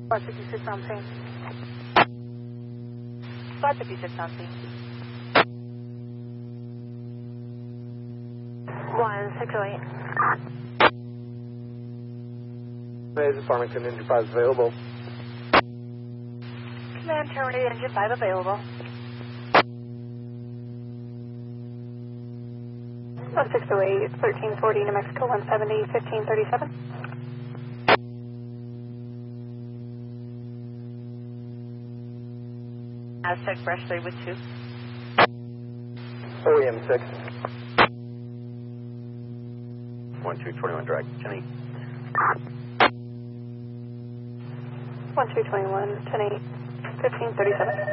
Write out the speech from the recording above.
Flight 56 on scene. Flight 56 on scene. 1608. This is Farmington, engine 5 is available. Command terminated, engine 5 available. 1608, 1340, New Mexico 170, 1537. Aztec Fresh 3 with 2. OEM 6. 1221 direct, 10-8. 1221, 10-8, 1537.